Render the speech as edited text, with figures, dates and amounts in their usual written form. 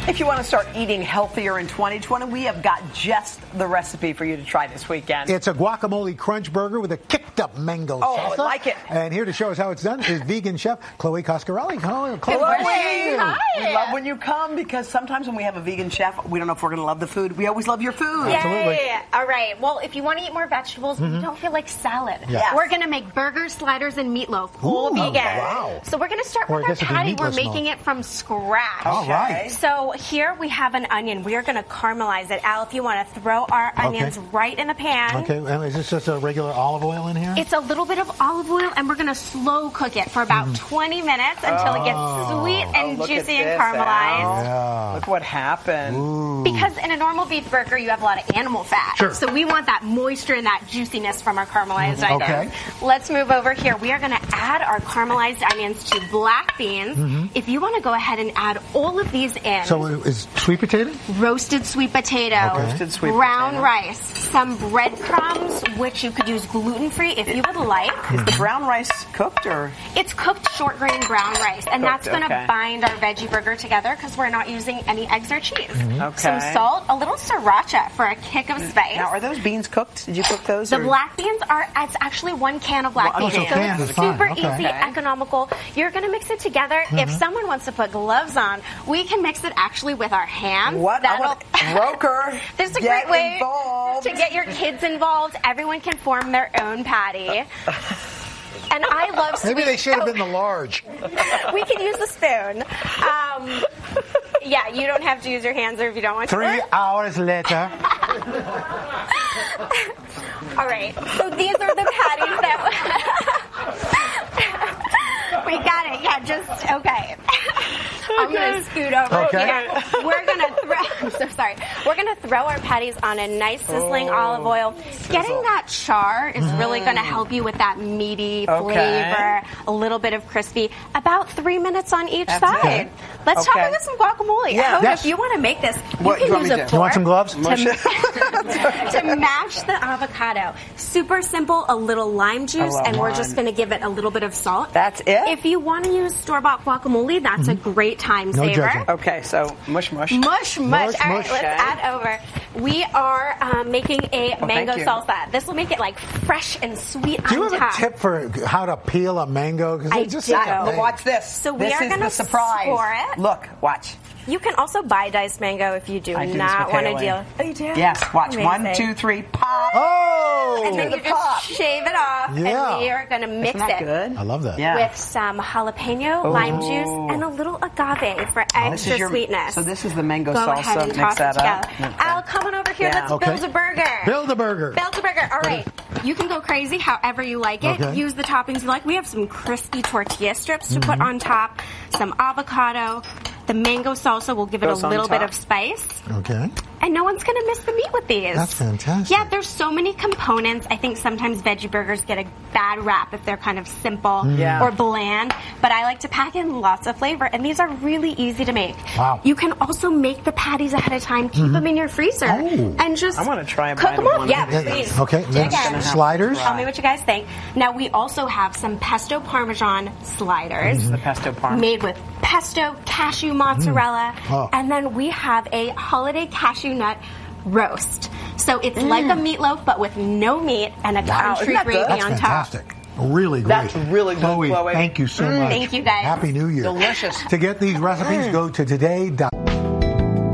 If you want to start eating healthier in 2020, we have got just the recipe for you to try this weekend. It's a guacamole crunch burger with a kicked-up mango salsa. I like it. And here to show us how it's done is vegan chef Chloe Coscarelli. Chloe, Hi. We love when you come because sometimes when we have a vegan chef, we don't know if we're going to love the food. We always love your food. Absolutely. Yay. All right. Well, if you want to eat more vegetables, but you don't feel like salad, we're going to make burgers, sliders, and meatloaf. All vegan. Wow. So we're going to start with our patty. We're making it from scratch. All right. So here we have an onion. We are going to caramelize it. Al, if you want to throw our onions right in the pan. Okay. And is this just a regular olive oil in here? It's a little bit of olive oil, and we're going to slow cook it for about 20 minutes until it gets sweet and juicy and caramelized. Yeah. Look what happened. Ooh. Because in a normal beef burger, you have a lot of animal fat. Sure. So we want that moisture and that juiciness from our caramelized onions. Okay. Let's move over here. We are going to add our caramelized onions to black beans. If you want to go ahead and add all of these in. So is sweet potato? Roasted sweet potato, Roasted sweet brown potato. rice, some breadcrumbs, which you could use gluten-free if you would like. Is the brown rice cooked or? It's cooked short grain brown rice, and that's going to bind our veggie burger together because we're not using any eggs or cheese. Okay. Some salt, a little sriracha for a kick of spice. Now, are those beans cooked? Did you cook those? The black beans it's actually 1 can of black beans. so cans it's is fine. super Okay. easy, economical. You're going to mix it together. If someone wants to put gloves on, we can mix it actually with our hands. What? Roker. This is a Get great way involved. to get your kids involved. Everyone can form their own patty. And I love sweet. Maybe they should have been the large. We could use a spoon. Yeah, you don't have to use your hands if you don't want to. 3 hours later. All right. So these are the patties that we got it. Yeah, just okay. I'm gonna scoot over here. We're gonna I'm so sorry. We're gonna throw our patties on a nice sizzling olive oil. Getting that char is really gonna help you with that meaty flavor, a little bit of crispy. About 3 minutes on each side. Let's talk about some guacamole. Yeah. If you want to make this, What, you you can want use me a to- fork. You want some gloves? To match the avocado. Super simple, a little lime juice, and we're just going to give it a little bit of salt. That's it? If you want to use store-bought guacamole, that's a great time No saver. judging. Okay, so mush. Mush. All right, let's add over. We are making a mango salsa. This will make it like fresh and sweet Do you on have top. a tip for how to peel a mango? I Just do. But watch this. So we this are is gonna the surprise. score it. Look, watch. You can also buy diced mango if you do I do this not with want to Haley. deal. Oh, you do? Yes, watch. Amazing. 1, 2, 3, pop. Oh! And then you just shave it off, Yeah. and we are going to mix Isn't that it good? I love that. Yeah. with some jalapeno, lime juice, and a little agave for extra sweetness. So this is the mango Go salsa. ahead and Mix toss that it up. together. Al, come on over here. Yeah. Let's build a burger. Build a burger. Build a burger. All right. You can go crazy however you like it. Okay. Use the toppings you like. We have some crispy tortilla strips to put on top, some avocado. The mango salsa will give it Goes a on little bit top. of spice. Okay. And no one's going to miss the meat with these. That's fantastic. Yeah, there's so many components. I think sometimes veggie burgers get a bad rap if they're kind of simple or bland. But I like to pack in lots of flavor, and these are really easy to make. Wow. You can also make the patties ahead of time, keep them in your freezer, and just I wanna try cook them up. one. Yeah, please. Okay, then Okay. sliders. Tell me what you guys think. Now, we also have some pesto parmesan sliders The pesto parm. made with pesto, cashew mozzarella, Oh. and then we have a holiday cashew nut roast. So it's like a meatloaf, but with no meat and a country isn't that gravy good? That's on top. fantastic. Really great. That's really good, Chloe. Thank you so much. Thank you, guys. Happy New Year. Delicious. To get these recipes, go to today.com.